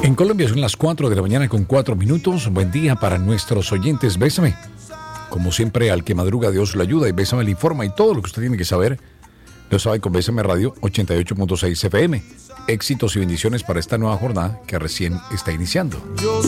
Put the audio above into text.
En Colombia son las 4 de la mañana con 4 minutos. Buen día para nuestros oyentes. Bésame. Como siempre, al que madruga Dios lo ayuda y Bésame le informa y todo lo que usted tiene que saber lo sabe con Bésame Radio 88.6 FM. Éxitos y bendiciones para esta nueva jornada que recién está iniciando.